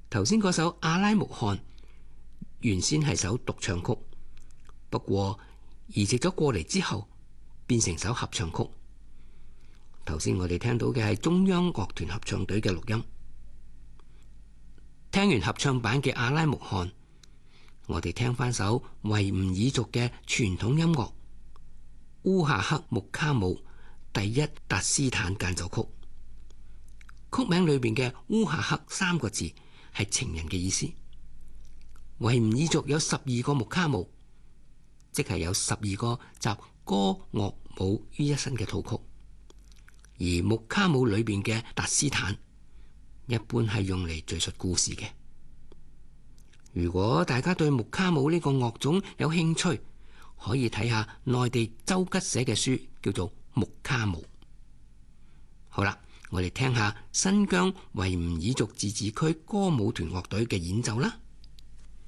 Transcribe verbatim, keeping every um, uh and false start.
頭先嗰首阿拉木汗原先係首獨唱曲，不過移植咗過嚟之後變成首合唱曲。頭先我哋聽到嘅係中央樂團合唱隊嘅錄音。聽完合唱版嘅阿拉木汗，我哋聽翻首維吾爾族嘅傳統音樂烏夏克木卡姆第一達斯坦間奏曲。曲名裏邊嘅烏夏克三個字係情人嘅意思。維吾爾族有十二個木卡姆，即係有十二個集歌樂舞於一身嘅套曲。而木卡姆裏邊嘅達斯坦一般係用嚟敘述故事嘅。如果大家對木卡姆呢個樂種有興趣，可以睇下內地周吉寫嘅書，叫做《木卡姆》。好啦，我哋聽下新疆維吾爾族自治區歌舞團樂隊嘅演奏啦。